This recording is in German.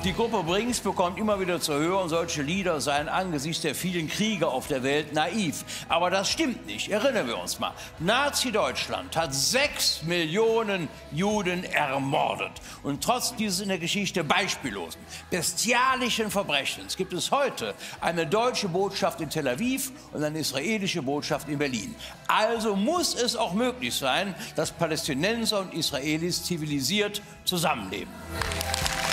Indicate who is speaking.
Speaker 1: Die Gruppe Brings bekommt immer wieder zu hören, solche Lieder seien angesichts der vielen Kriege auf der Welt naiv. Aber das stimmt nicht. Erinnern wir uns mal. Nazi-Deutschland hat 6 Millionen Juden ermordet. Und trotz dieses in der Geschichte beispiellosen, bestialischen Verbrechens gibt es heute eine deutsche Botschaft in Tel Aviv und eine israelische Botschaft in Berlin. Also muss es auch möglich sein, dass Palästinenser und Israelis zivilisiert zusammenleben.